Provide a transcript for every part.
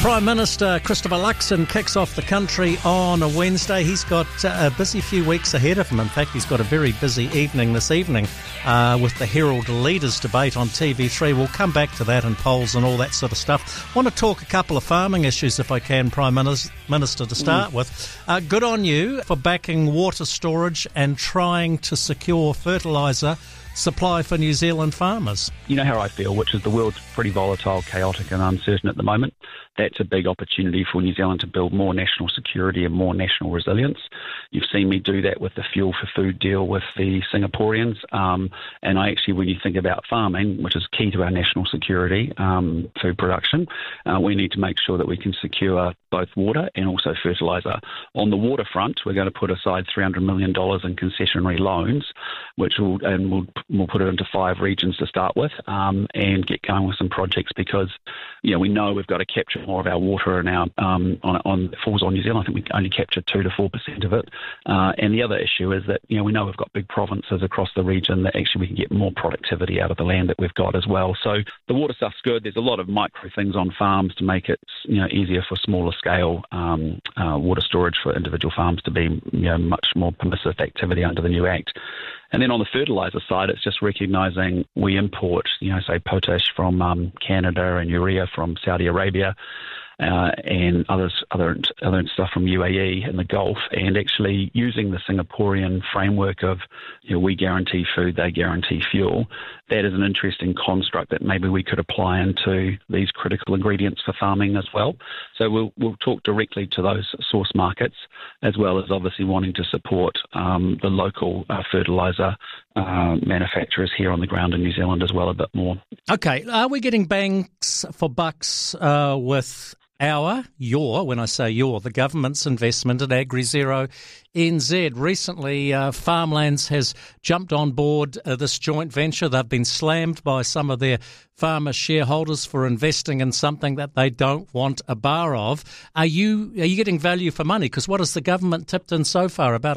Prime Minister Christopher Luxon kicks off the country on a Wednesday. He's got a busy few weeks ahead of him. In fact, he's got a very busy evening this evening with the Herald Leaders debate on TV3. We'll come back to that and polls and all that sort of stuff. Want to talk a couple of farming issues, if I can, Prime Minister, to start with. Good on you for backing water storage and trying to secure fertiliser supply for New Zealand farmers. You know how I feel, which is the world's pretty volatile, chaotic and uncertain at the moment. That's a big opportunity for New Zealand to build more national security and more national resilience. You've seen me do that with the Fuel for Food deal with the Singaporeans. And I actually, when you think about farming, which is key to our national security, food production, we need to make sure that we can secure both water and also fertiliser. On the waterfront, we're going to put aside $300 million in concessionary loans, which we'll put it into 5 regions to start with, and get going with some projects because, we know we've got to capture more of our water and our falls on New Zealand. I think we only capture 2 to 4% of it. And the other issue is that, we know we've got big provinces across the region that actually we can get more productivity out of the land that we've got as well. So the water stuff's good. There's a lot of micro things on farms to make it, easier for smaller scale water storage for individual farms to be, much more permissive activity under the new Act. And then on the fertiliser side, it's just recognising we import, say potash from Canada and urea from Saudi Arabia, and other stuff from UAE and the Gulf, and actually using the Singaporean framework of, we guarantee food, they guarantee fuel. That is an interesting construct that maybe we could apply into these critical ingredients for farming as well. So we'll talk directly to those source markets, as well as obviously wanting to support the local fertiliser manufacturers here on the ground in New Zealand as well a bit more. Okay, are we getting bangs for bucks with when I say the government's investment in AgriZero NZ? Recently, Farmlands has jumped on board this joint venture. They've been slammed by some of their farmer shareholders for investing in something that they don't want a bar of. Are you getting value for money? Because what has the government tipped in so far? About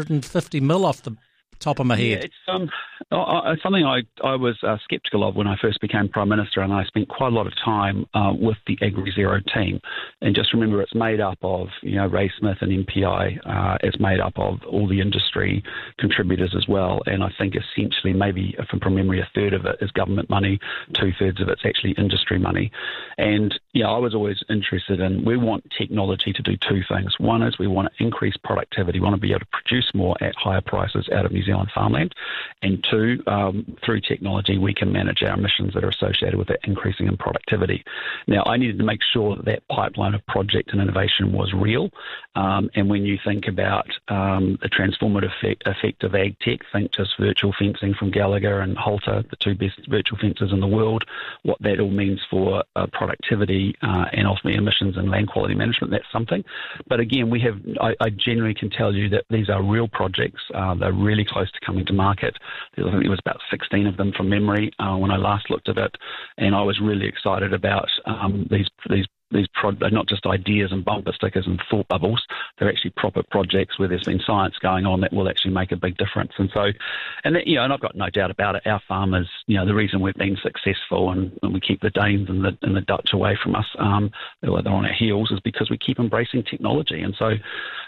150 mil off the top of my head. Yeah, it's something I was sceptical of when I first became Prime Minister, and I spent quite a lot of time with the AgriZero team. And just remember, it's made up of, Ray Smith and MPI. It's made up of all the industry contributors as well. And I think essentially maybe, from memory, a third of it is government money, 2/3 of it's actually industry money. And, I was always interested in, we want technology to do 2 things. One is we want to increase productivity. We want to be able to produce more at higher prices out of New Zealand farmland. And 2, through technology, we can manage our emissions that are associated with that increasing in productivity. Now, I needed to make sure that pipeline of project and innovation was real. And when you think about the transformative effect of ag tech, think just virtual fencing from Gallagher and Halter, the 2 best virtual fencers in the world, what that all means for productivity and ultimately emissions and land quality management, that's something. But again, I genuinely can tell you that these are real projects. They're really close to coming to market. I think there was about 16 of them from memory when I last looked at it, and I was really excited about these they're not just ideas and bumper stickers and thought bubbles. They're actually proper projects where there's been science going on that will actually make a big difference. And so, and I've got no doubt about it. Our farmers, the reason we've been successful and we keep the Danes and the Dutch away from us, they're on our heels, is because we keep embracing technology. And so,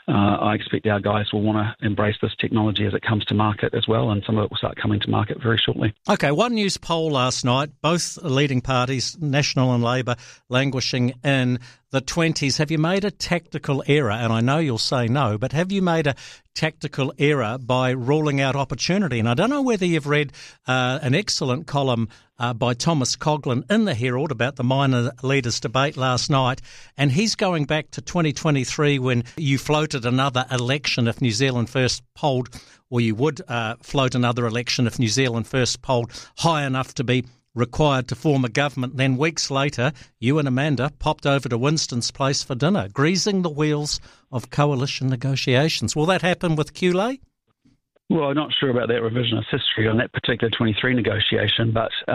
I expect our guys will want to embrace this technology as it comes to market as well, and some of it will start coming to market very shortly. Okay, One News poll last night, both leading parties, National and Labour, languishing in the 20s. Have you made a tactical error? And I know you'll say no, but have you made a tactical error by ruling out opportunity? And I don't know whether you've read an excellent column by Thomas Coughlan in the Herald about the minor leaders debate last night, and he's going back to 2023 when you floated another election if New Zealand First polled, or you would float another election if New Zealand First polled high enough to be required to form a government. Then weeks later, you and Amanda popped over to Winston's place for dinner, greasing the wheels of coalition negotiations. Will that happen with QLA? Well, I'm not sure about that revisionist history on that particular 23 negotiation, but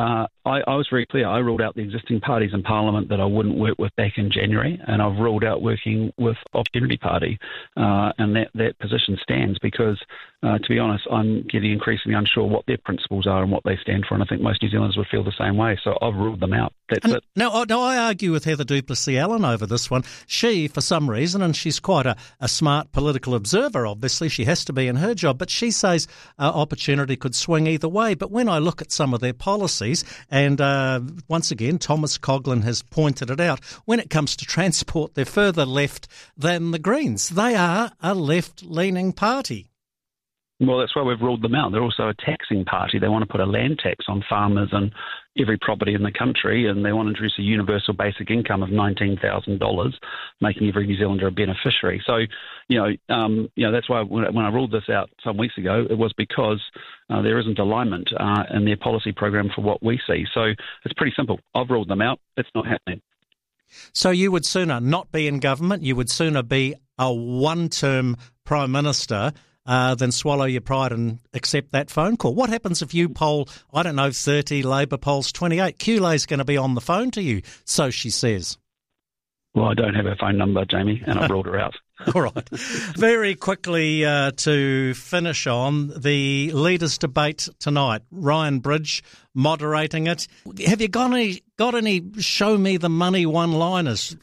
I was very clear. I ruled out the existing parties in Parliament that I wouldn't work with back in January, and I've ruled out working with Opportunity Party, and that position stands because, to be honest, I'm getting increasingly unsure what their principles are and what they stand for, and I think most New Zealanders would feel the same way, so I've ruled them out. That's it. Now, I argue with Heather Duplessis-Allen over this one. She, for some reason, and she's quite a smart political observer, obviously, she has to be in her job, but she says Opportunity could swing either way. But when I look at some of their policies, and once again, Thomas Coughlan has pointed it out, when it comes to transport, they're further left than the Greens. They are a left-leaning party. Well, that's why we've ruled them out. They're also a taxing party. They want to put a land tax on farmers and every property in the country, and they want to introduce a universal basic income of $19,000, making every New Zealander a beneficiary. So, that's why when I ruled this out some weeks ago, it was because there isn't alignment in their policy program for what we see. So it's pretty simple. I've ruled them out. It's not happening. So you would sooner not be in government, you would sooner be a one-term Prime Minister than swallow your pride and accept that phone call. What happens if you poll, 30, Labor polls 28? Kule's going to be on the phone to you, so she says. Well, I don't have her phone number, Jamie, and I've ruled her out. All right. Very quickly to finish on, the leaders' debate tonight. Ryan Bridge moderating it. Have you got any show me the money one-liners,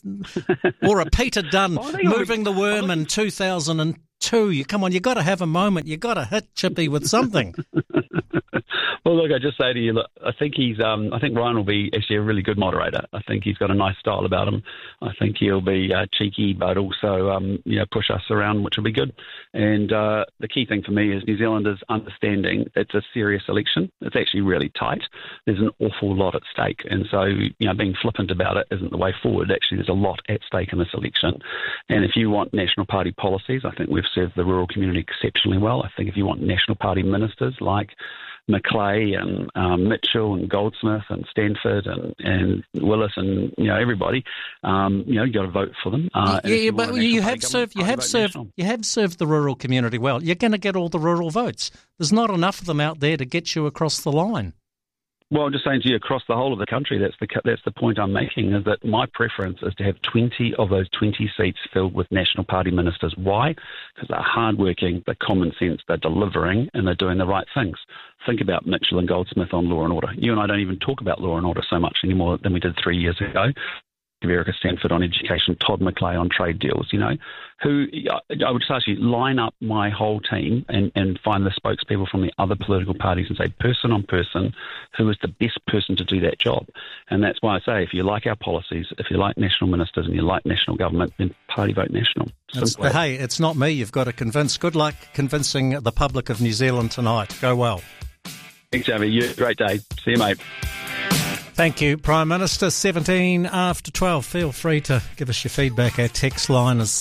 or a Peter Dunn moving the worm in 2002? Come on, you've got to have a moment. You've got to hit Chippy with something. Well, look, I just say to you, look, I think Ryan will be actually a really good moderator. I think he's got a nice style about him. I think he'll be cheeky, but also, push us around, which will be good. And the key thing for me is New Zealanders understanding it's a serious election. It's actually really tight. There's an awful lot at stake. And so, being flippant about it isn't the way forward. Actually, there's a lot at stake in this election. And if you want National Party policies, I think we've served the rural community exceptionally well. I think if you want National Party ministers like Macleay and Mitchell and Goldsmith and Stanford and Willis and everybody, you got to vote for them. But you have served the rural community well. You're going to get all the rural votes. There's not enough of them out there to get you across the line. Well, I'm just saying to you, across the whole of the country, that's the point I'm making, is that my preference is to have 20 of those 20 seats filled with National Party ministers. Why? Because they're hardworking, they're common sense, they're delivering, and they're doing the right things. Think about Mitchell and Goldsmith on law and order. You and I don't even talk about law and order so much anymore than we did 3 years ago. Erica Stanford on education, Todd Macleay on trade deals, who I would just ask you, line up my whole team and find the spokespeople from the other political parties and say, person on person, who is the best person to do that job? And that's why I say, if you like our policies, if you like national ministers and you like national government, then party vote National. Hey, it's not me you've got to convince. Good luck convincing the public of New Zealand tonight. Go well. Thanks, Jamie. You have a great day. See you, mate. Thank you, Prime Minister. 17 after 12. Feel free to give us your feedback. Our text line is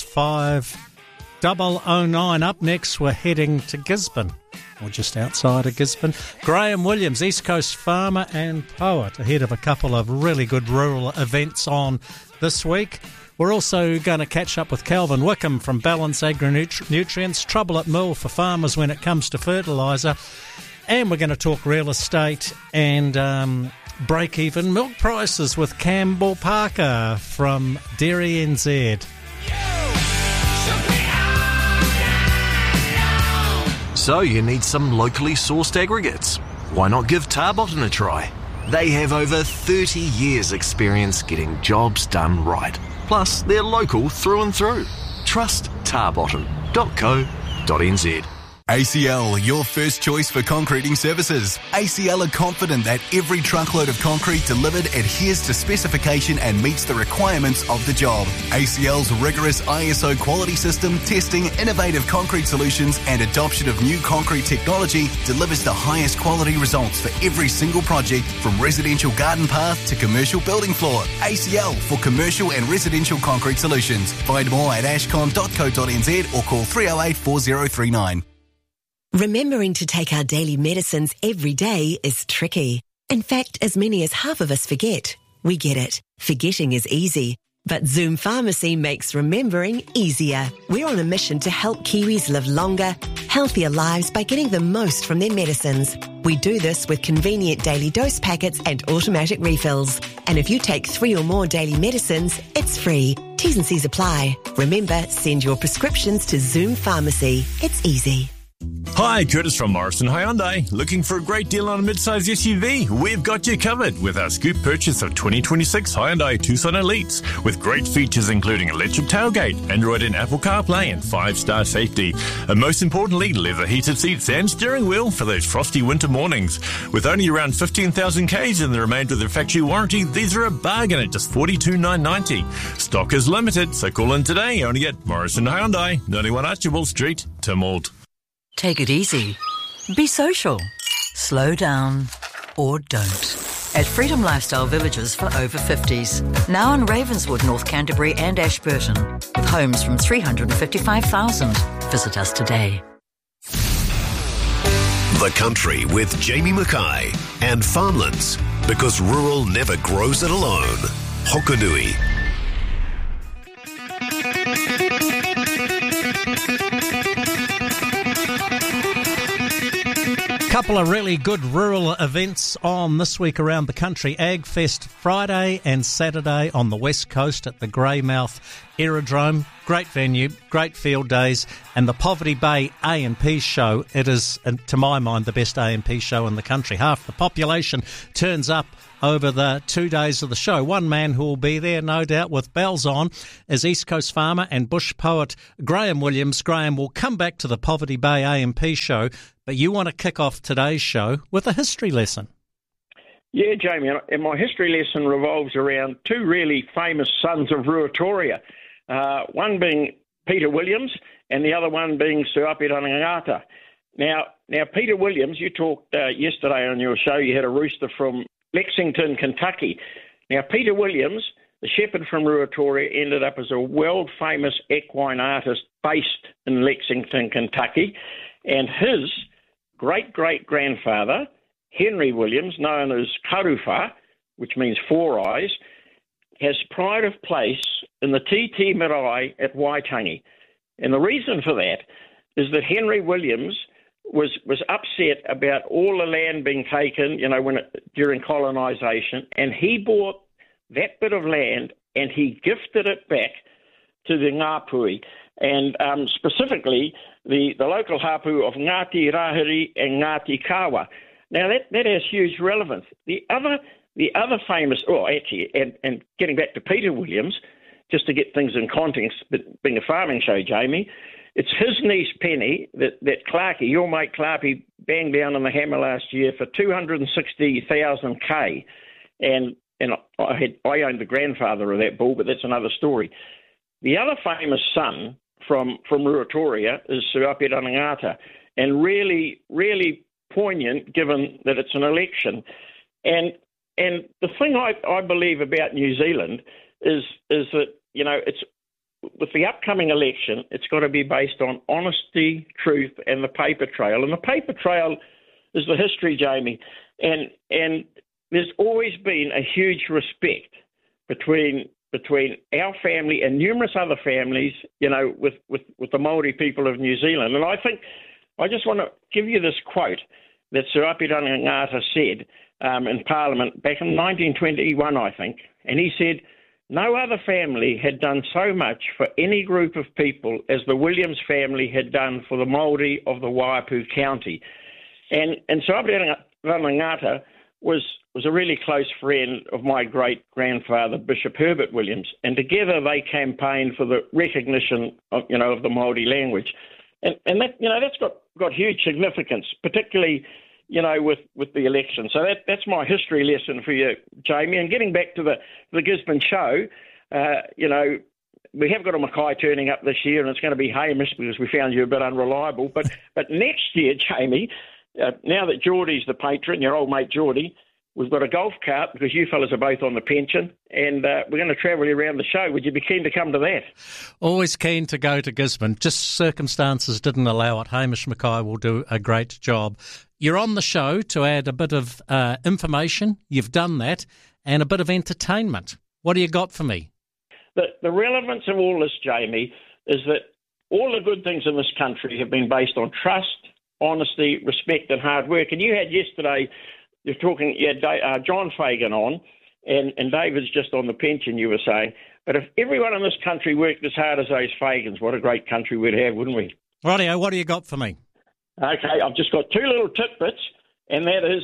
5009. Up next, we're heading to Gisborne, or just outside of Gisborne. Graham Williams, East Coast farmer and poet, ahead of a couple of really good rural events on this week. We're also going to catch up with Calvin Wickham from Balance Agri-Nutrients. Trouble at mill for farmers when it comes to fertiliser. And we're going to talk real estate and break-even milk prices with Campbell Parker from Dairy NZ. So you need some locally sourced aggregates. Why not give Tarbotton a try? They have over 30 years experience getting jobs done right. Plus, they're local through and through. Trust tarbotton.co.nz. ACL, your first choice for concreting services. ACL are confident that every truckload of concrete delivered adheres to specification and meets the requirements of the job. ACL's rigorous ISO quality system, testing, innovative concrete solutions and adoption of new concrete technology delivers the highest quality results for every single project, from residential garden path to commercial building floor. ACL for commercial and residential concrete solutions. Find more at ashcon.co.nz or call 308 4039. Remembering to take our daily medicines every day is tricky. In fact, as many as half of us forget. We get it. Forgetting is easy. But Zoom Pharmacy makes remembering easier. We're on a mission to help Kiwis live longer, healthier lives by getting the most from their medicines. We do this with convenient daily dose packets and automatic refills. And if you take 3 or more daily medicines, it's free. T's and C's apply. Remember, send your prescriptions to Zoom Pharmacy. It's easy. Hi, Curtis from Morrison Hyundai. Looking for a great deal on a mid-size SUV? We've got you covered with our scoop purchase of 2026 Hyundai Tucson Elites with great features including electric tailgate, Android and Apple CarPlay, and 5-star safety. And most importantly, leather heated seats and steering wheel for those frosty winter mornings. With only around 15,000 Ks and the remainder of their factory warranty, these are a bargain at just $42,990. Stock is limited, so call in today only at Morrison Hyundai, 91 Archibald Street, Timald. Take it easy. Be social. Slow down. Or don't. At Freedom Lifestyle Villages for over 50s. Now in Ravenswood, North Canterbury and Ashburton. With homes from $355,000. Visit us today. The Country with Jamie Mackay and Farmlands. Because rural never grows it alone. Hokonui. Couple of really good rural events on this week around the country. AgFest Friday and Saturday on the West Coast at the Greymouth Aerodrome. Great venue, great field days, and the Poverty Bay A&P show. It is, to my mind, the best A&P show in the country. Half the population turns up over the 2 days of the show. One man who will be there, no doubt, with bells on, is East Coast farmer and bush poet Graham Williams. Graham, will come back to the Poverty Bay A&P show, but you want to kick off today's show with a history lesson. Yeah, Jamie, and my history lesson revolves around 2 really famous sons of Ruatoria, one being Peter Williams and the other one being Sir Apirana Ngata. Now, Peter Williams, you talked yesterday on your show, you had a rooster from Lexington, Kentucky. Now, Peter Williams, the shepherd from Ruatoria, ended up as a world-famous equine artist based in Lexington, Kentucky, and his great-great-grandfather, Henry Williams, known as Karuwha, which means 4 eyes, has pride of place in the Titi Marae at Waitangi. And the reason for that is that Henry Williams was upset about all the land being taken, during colonisation, and he bought that bit of land and he gifted it back to the Ngāpuhi, and specifically the local hapu of Ngāti Rahiri and Ngāti Kawa. Now that has huge relevance. The other famous, and getting back to Peter Williams, just to get things in context, but being a farming show, Jamie, it's his niece Penny that Clarkie, your mate Clarkie, banged down in the hammer last year for 260,000 K, and I owned the grandfather of that bull, but that's another story. The other famous son from Ruatoria is Sir Apirana Ngata, and really, really poignant given that it's an election. And the thing I believe about New Zealand is that, it's with the upcoming election, it's got to be based on honesty, truth, and the paper trail. And the paper trail is the history, Jamie. And there's always been a huge respect between our family and numerous other families, with the Māori people of New Zealand. And I just want to give you this quote that Sir Apirana Ngata said in Parliament back in 1921, I think. And he said, "No other family had done so much for any group of people as the Williams family had done for the Māori of the Waipu County." And Sir Apirana Ngata was a really close friend of my great-grandfather, Bishop Herbert Williams, and together they campaigned for the recognition of the Māori language. And that, that's got huge significance, particularly, with the election. So that's my history lesson for you, Jamie. And getting back to the Gisborne show, we have got a Mackay turning up this year, and it's going to be Hamish because we found you a bit unreliable. But next year, Jamie, now that Geordie's the patron, your old mate Geordie, we've got a golf cart because you fellas are both on the pension, and we're going to travel you around the show. Would you be keen to come to that? Always keen to go to Gisborne. Just circumstances didn't allow it. Hamish Mackay will do a great job. You're on the show to add a bit of information. You've done that, and a bit of entertainment. What do you got for me? The relevance of all this, Jamie, is that all the good things in this country have been based on trust, honesty, respect and hard work. And you had yesterday, you had John Fagan on, and David's just on the pension, you were saying. But if everyone in this country worked as hard as those Fagans, what a great country we'd have, wouldn't we? Rightio, what do you got for me? Okay, I've just got two little tidbits, and that is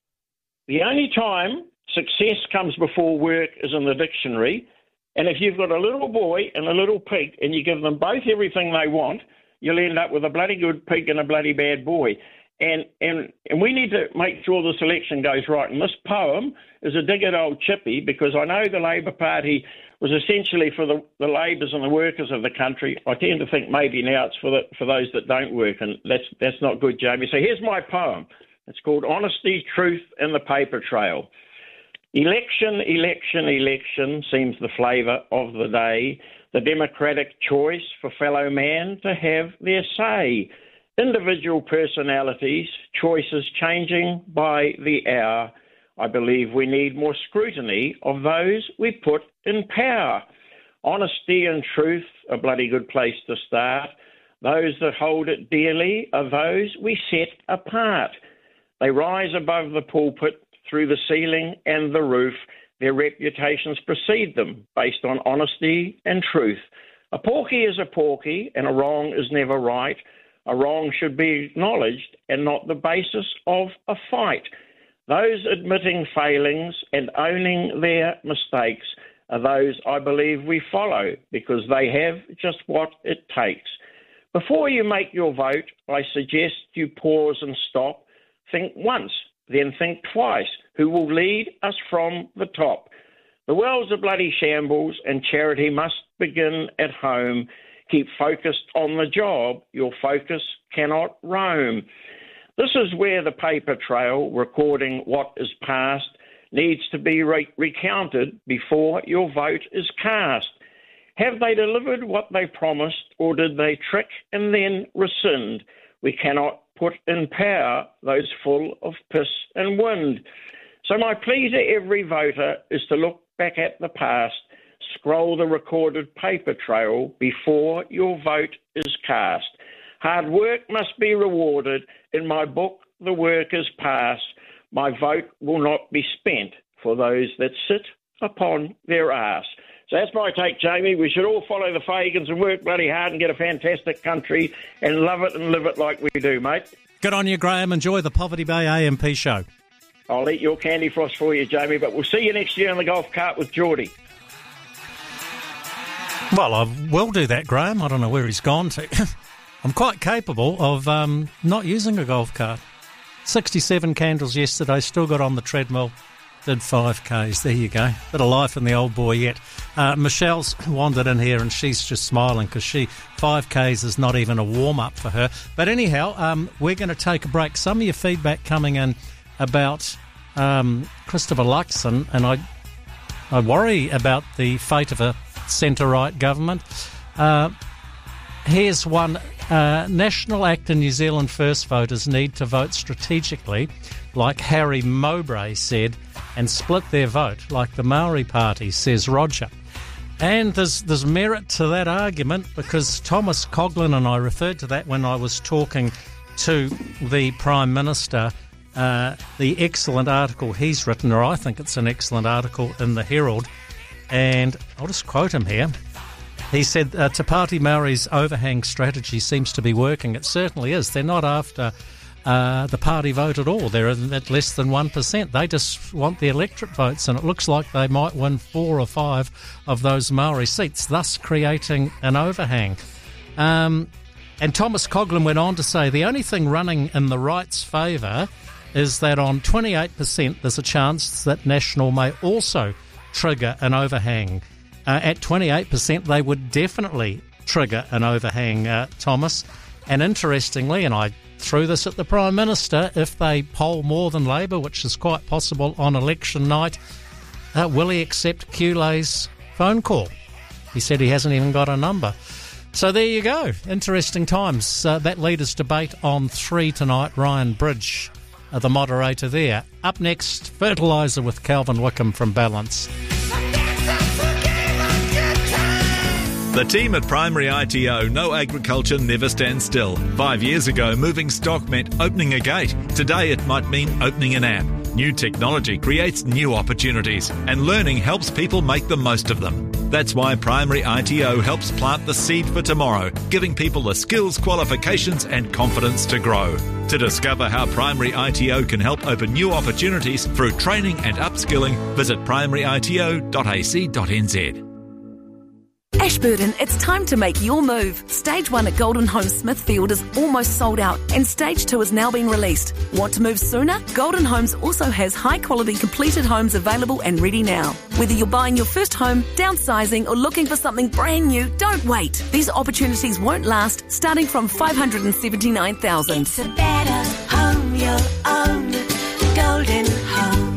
the only time success comes before work is in the dictionary. And if you've got a little boy and a little pig and you give them both everything they want, you'll end up with a bloody good pig and a bloody bad boy. And we need to make sure this election goes right. And this poem is a dig at old Chippy, because I know the Labor Party was essentially for the labourers and the workers of the country. I tend to think maybe now it's for those that don't work, and that's not good, Jamie. So here's my poem. It's called Honesty, Truth and the Paper Trail. Election, election, election seems the flavour of the day, the democratic choice for fellow man to have their say. Individual personalities, choices changing by the hour. I believe we need more scrutiny of those we put in power. Honesty and truth, a bloody good place to start. Those that hold it dearly are those we set apart. They rise above the pulpit, through the ceiling and the roof. Their reputations precede them, based on honesty and truth. A porky is a porky, and a wrong is never right. A wrong should be acknowledged and not the basis of a fight. Those admitting failings and owning their mistakes are those I believe we follow, because they have just what it takes. Before you make your vote, I suggest you pause and stop. Think once, then think twice. Who will lead us from the top? The world's a bloody shambles, and charity must begin at home. Keep focused on the job. Your focus cannot roam. This is where the paper trail, recording what is past, needs to be recounted before your vote is cast. Have they delivered what they promised, or did they trick and then rescind? We cannot put in power those full of piss and wind. So my plea to every voter is to look back at the past, scroll the recorded paper trail before your vote is cast. Hard work must be rewarded. In my book, the work is past. My vote will not be spent for those that sit upon their arse. So that's my take, Jamie. We should all follow the Fagans and work bloody hard and get a fantastic country and love it and live it like we do, mate. Good on you, Graham. Enjoy the Poverty Bay AMP show. I'll eat your candy frost for you, Jamie, but we'll see you next year on the golf cart with Geordie. Well, I will do that, Graham. I don't know where he's gone to. I'm quite capable of not using a golf cart. 67 candles yesterday, still got on the treadmill, did 5Ks. There you go. Bit of life in the old boy yet. Michelle's wandered in here and she's just smiling because 5Ks is not even a warm-up for her. But anyhow, we're going to take a break. Some of your feedback coming in about Christopher Luxon, and I worry about the fate of a centre-right government. Here's one. National Act in New Zealand First voters need to vote strategically, like Harry Mowbray said, and split their vote, like the Maori Party, says Roger. And there's merit to that argument, because Thomas Coughlan, and I referred to that when I was talking to the Prime Minister, the excellent article he's written, or I think it's an excellent article in the Herald, and I'll just quote him here. He said, Te Pāti Maori's overhang strategy seems to be working. It certainly is. They're not after the party vote at all. They're at less than 1%. They just want the electorate votes, and it looks like they might win 4 or 5 of those Maori seats, thus creating an overhang. And Thomas Coughlan went on to say, the only thing running in the right's favour is that on 28% there's a chance that National may also trigger an overhang. At 28%, they would definitely trigger an overhang, Thomas. And interestingly, and I threw this at the Prime Minister, if they poll more than Labour, which is quite possible on election night, will he accept Kule's phone call? He said he hasn't even got a number. So there you go. Interesting times. That leaders debate on 3 tonight. Ryan Bridge, the moderator there. Up next, Fertiliser with Calvin Wickham from Balance. The team at Primary ITO know agriculture never stands still. 5 years ago, moving stock meant opening a gate. Today, it might mean opening an app. New technology creates new opportunities, and learning helps people make the most of them. That's why Primary ITO helps plant the seed for tomorrow, giving people the skills, qualifications and confidence to grow. To discover how Primary ITO can help open new opportunities through training and upskilling, visit primaryito.ac.nz. Ashburton, it's time to make your move. Stage 1 at Golden Homes Smithfield is almost sold out and Stage 2 has now been released. Want to move sooner? Golden Homes also has high-quality completed homes available and ready now. Whether you're buying your first home, downsizing or looking for something brand new, don't wait. These opportunities won't last, starting from $579,000. It's a better home you'll own. Golden Homes.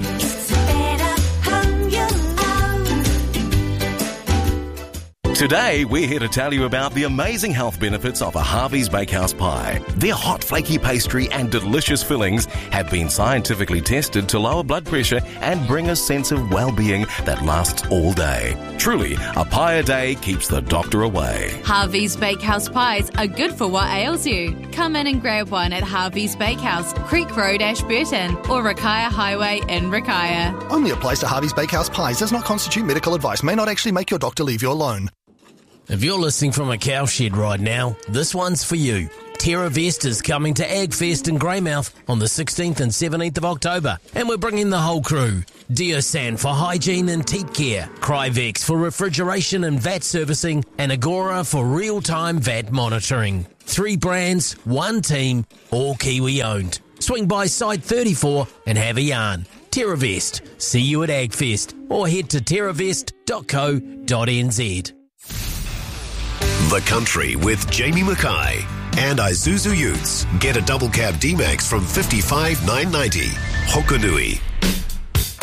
Today, we're here to tell you about the amazing health benefits of a Harvey's Bakehouse pie. Their hot, flaky pastry and delicious fillings have been scientifically tested to lower blood pressure and bring a sense of well-being that lasts all day. Truly, a pie a day keeps the doctor away. Harvey's Bakehouse pies are good for what ails you. Come in and grab one at Harvey's Bakehouse, Creek Road, Ashburton, or Rakaia Highway in Rakaia. Only applies to Harvey's Bakehouse pies. Does not constitute medical advice. May not actually make your doctor leave you alone. If you're listening from a cowshed right now, this one's for you. TerraVest is coming to AgFest in Greymouth on the 16th and 17th of October, and we're bringing the whole crew. Diosan for hygiene and teat care, Cryvex for refrigeration and VAT servicing, and Agora for real-time VAT monitoring. 3 brands, 1 team, all Kiwi owned. Swing by Site 34 and have a yarn. TerraVest. See you at AgFest or head to terravest.co.nz. The Country with Jamie Mackay and Isuzu Utes. Get a double cab D-Max from $55,990. Hokonui.